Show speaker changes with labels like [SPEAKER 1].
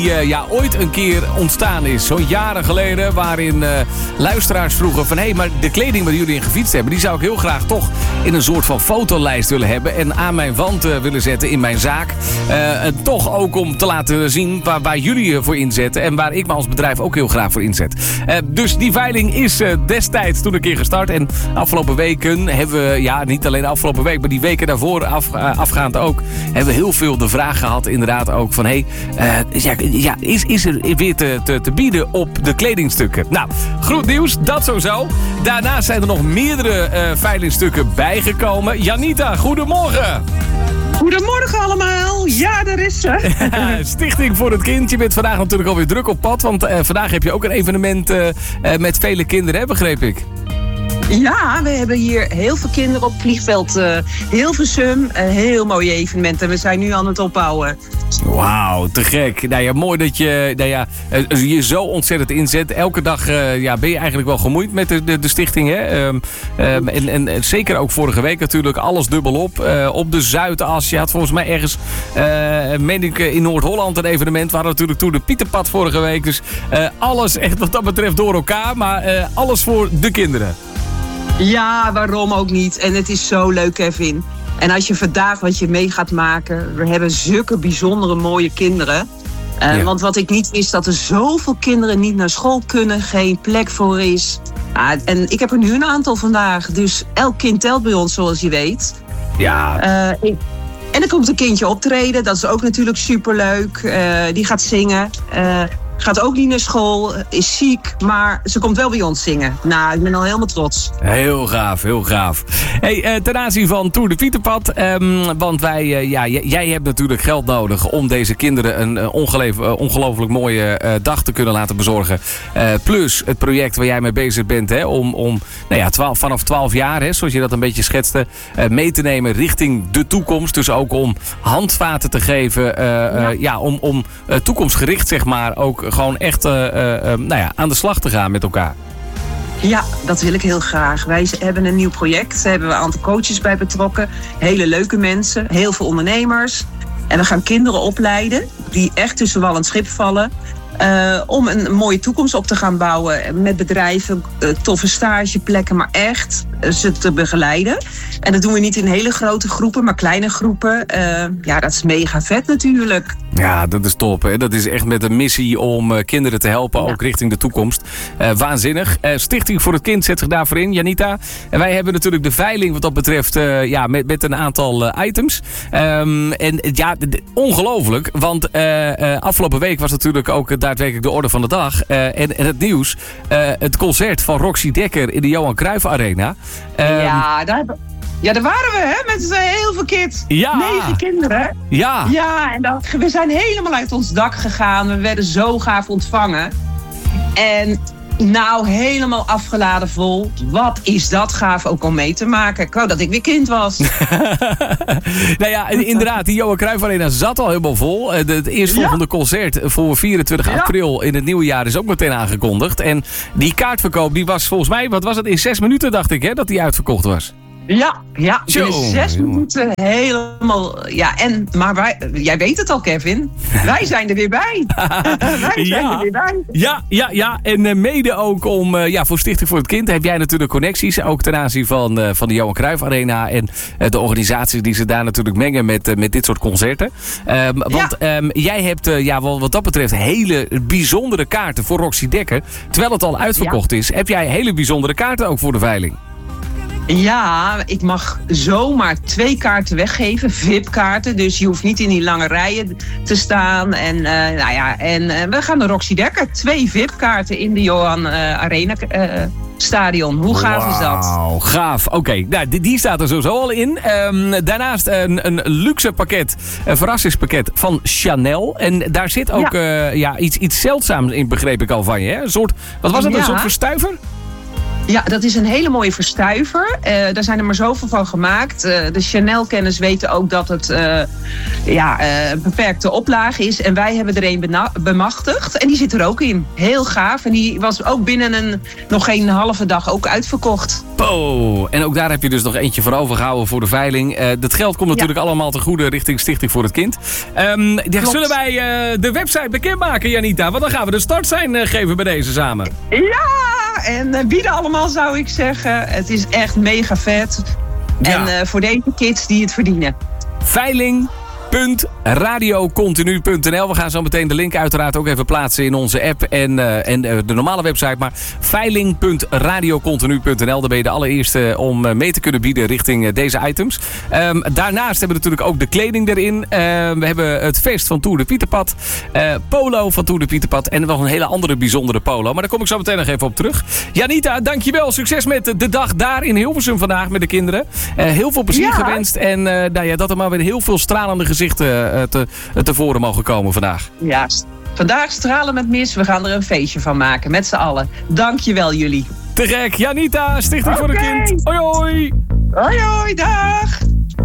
[SPEAKER 1] ooit een keer ontstaan is. Zo'n jaren geleden, waarin luisteraars vroegen van... hé, maar de kleding waar jullie in gefietst hebben... die zou ik heel graag toch in een soort van fotolijst willen hebben... en aan mijn wand willen zetten in mijn zaak. Toch ook om te laten zien waar jullie voor inzetten... en waar ik me als bedrijf ook heel graag voor inzet. Dus die veiling is destijds toen een keer gestart. En afgelopen weken hebben we... niet alleen de afgelopen week, maar die weken daarvoor afgaand ook... hebben we heel veel de vraag gehad inderdaad ook van... is er weer te bieden op de kledingstukken? Nou, goed nieuws, dat sowieso. Daarnaast zijn er nog meerdere veilingstukken bijgekomen. Janita, goedemorgen.
[SPEAKER 2] Goedemorgen allemaal. Ja, daar is ze.
[SPEAKER 1] Stichting voor het Kind. Je bent vandaag natuurlijk alweer druk op pad. Want vandaag heb je ook een evenement met vele kinderen, hè, begreep ik.
[SPEAKER 2] Ja, we hebben hier heel veel kinderen op vliegveld Hilversum. Een heel mooi evenement en we zijn nu aan het opbouwen.
[SPEAKER 1] Wauw, te gek. Nou ja, mooi dat je je zo ontzettend inzet. Elke dag ben je eigenlijk wel gemoeid met de stichting. Hè? En zeker ook vorige week natuurlijk alles dubbelop. Op de Zuidas. Je had volgens mij ergens, meen ik, in Noord-Holland een evenement. We hadden natuurlijk toen de Pieterpad vorige week. Dus alles echt wat dat betreft door elkaar. Maar alles voor de kinderen.
[SPEAKER 2] Ja, waarom ook niet. En het is zo leuk, Kevin. En als je vandaag wat je mee gaat maken... we hebben zulke bijzondere mooie kinderen. Want wat ik niet wist, dat er zoveel kinderen niet naar school kunnen... geen plek voor is. En ik heb er nu een aantal vandaag. Dus elk kind telt bij ons, zoals je weet.
[SPEAKER 1] Ja.
[SPEAKER 2] En er komt een kindje optreden. Dat is ook natuurlijk superleuk. Die gaat zingen. Gaat ook niet naar school, is ziek, maar ze komt wel bij ons zingen. Nou, ik ben al helemaal trots.
[SPEAKER 1] Heel gaaf, heel gaaf. Hey, ten aanzien van Tour de Pieterpad, want jij hebt natuurlijk geld nodig om deze kinderen een ongelooflijk mooie dag te kunnen laten bezorgen. Plus het project waar jij mee bezig bent, hè, om vanaf 12 jaar, hè, zoals je dat een beetje schetste, mee te nemen richting de toekomst. Dus ook om handvaten te geven, om toekomstgericht, zeg maar, ook gewoon echt aan de slag te gaan met elkaar.
[SPEAKER 2] Ja, dat wil ik heel graag. Wij hebben een nieuw project. Daar hebben we een aantal coaches bij betrokken. Hele leuke mensen, heel veel ondernemers. En we gaan kinderen opleiden die echt tussen wal en schip vallen. Om een mooie toekomst op te gaan bouwen. Met bedrijven, toffe stageplekken, maar echt ze te begeleiden. En dat doen we niet in hele grote groepen, maar kleine groepen. Dat is mega vet natuurlijk.
[SPEAKER 1] Ja, dat is top. Hè? Dat is echt met een missie om kinderen te helpen, ook richting de toekomst. Waanzinnig. Stichting voor het Kind zet zich daarvoor in, Janita. En wij hebben natuurlijk de veiling wat dat betreft met een aantal items. Ongelooflijk. Want afgelopen week was natuurlijk ook daadwerkelijk de orde van de dag. En het nieuws. Het concert van Roxy Dekker in de Johan Cruijff Arena.
[SPEAKER 2] Daar waren we, hè, met heel veel kids.
[SPEAKER 1] Ja.
[SPEAKER 2] 9 kinderen.
[SPEAKER 1] Ja.
[SPEAKER 2] Ja, en we zijn helemaal uit ons dak gegaan. We werden zo gaaf ontvangen. En nou, helemaal afgeladen vol. Wat is dat gaaf ook om mee te maken. Ik wou dat ik weer kind was.
[SPEAKER 1] Inderdaad, die Johan Cruijff Arena zat al helemaal vol. Het eerstvolgende concert voor 24 april in het nieuwe jaar is ook meteen aangekondigd. En die kaartverkoop die was volgens mij, wat was het, in 6 minuten dacht ik, hè, dat die uitverkocht was.
[SPEAKER 2] Ja, in 6 minuten helemaal. Ja, maar jij weet het al, Kevin. Wij zijn er weer bij.
[SPEAKER 1] Ja. En mede ook om, voor Stichting voor het Kind heb jij natuurlijk connecties. Ook ten aanzien van de Johan Cruijff Arena. En de organisaties die ze daar natuurlijk mengen met dit soort concerten. Want jij hebt, wat dat betreft, hele bijzondere kaarten voor Roxy Dekker. Terwijl het al uitverkocht is, heb jij hele bijzondere kaarten ook voor de veiling.
[SPEAKER 2] Ja, ik mag zomaar 2 kaarten weggeven, VIP-kaarten. Dus je hoeft niet in die lange rijen te staan. En we gaan naar Roxy Dekker. 2 VIP-kaarten in de Johan Arena stadion. Hoe gaaf is dat? Wauw,
[SPEAKER 1] gaaf. Oké, die staat er sowieso al in. Daarnaast een luxe pakket, een verrassingspakket van Chanel. En daar zit ook iets zeldzaams in, begreep ik al van je. Hè? Een soort, wat was het, een soort verstuiver?
[SPEAKER 2] Ja, dat is een hele mooie verstuiver. Daar zijn er maar zoveel van gemaakt. De Chanel-kenners weten ook dat het een beperkte oplage is. En wij hebben er een bemachtigd. En die zit er ook in. Heel gaaf. En die was ook binnen nog geen halve dag ook uitverkocht.
[SPEAKER 1] Oh, en ook daar heb je dus nog eentje voor overgehouden voor de veiling. Dat geld komt natuurlijk allemaal ten goede richting Stichting voor het Kind. Zullen wij de website bekendmaken, Janita? Want dan gaan we de startsein geven bij deze samen.
[SPEAKER 2] Ja, en bieden allemaal zou ik zeggen. Het is echt mega vet. Ja. En voor deze kids die het verdienen. Veiling.radiocontinu.nl. We gaan zo meteen de link uiteraard ook even plaatsen in onze app en de normale website. Maar veiling.radiocontinu.nl. Daar ben je de allereerste om mee te kunnen bieden richting deze items. Daarnaast hebben we natuurlijk ook de kleding erin. We hebben het vest van Tour de Pieterpad. Polo van Tour de Pieterpad. En nog een hele andere bijzondere polo. Maar daar kom ik zo meteen nog even op terug. Janita, dankjewel. Succes met de dag daar in Hilversum vandaag met de kinderen. Heel veel plezier gewenst. En dat er maar weer heel veel stralende gezichten tevoren mogen komen vandaag. Ja, vandaag stralen met mis. We gaan er een feestje van maken met z'n allen. Dankjewel jullie.
[SPEAKER 1] Te gek. Janita, Stichting voor het Kind. Hoi hoi.
[SPEAKER 2] Hoi hoi, dag.